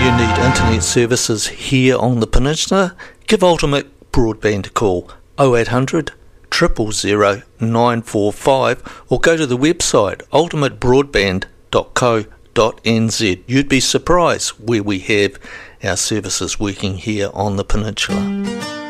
you need internet services here on the peninsula, give Ultimate Broadband a call 0800 000 945 or go to the website ultimatebroadband.co.nz. You'd be surprised where we have our services working here on the peninsula.